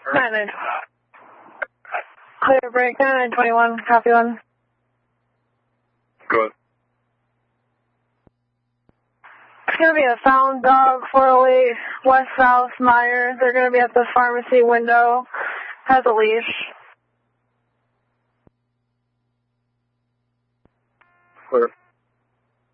9-9. Clear break, 9-9-21, copy 1. Good. It's going to be a found dog, 408 West South Meyer. They're going to be at the pharmacy window. Has a leash. Clear.